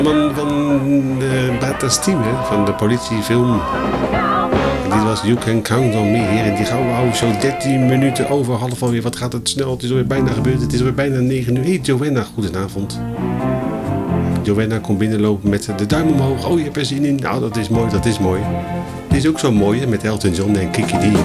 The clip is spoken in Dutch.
Man van Bata Steam, van de politiefilm. Dit was You Can Count On Me, heren. Die gaan we houden zo 13 minuten over half alweer. Wat gaat het snel? Het is alweer bijna gebeurd. Het is alweer bijna 9 uur. Hey Joanna, goedenavond. Joanna komt binnenlopen met de duim omhoog. Oh, je hebt er zin in. Nou, dat is mooi, dat is mooi. Dit is ook zo mooi, hè, met Elton John en Kiki D.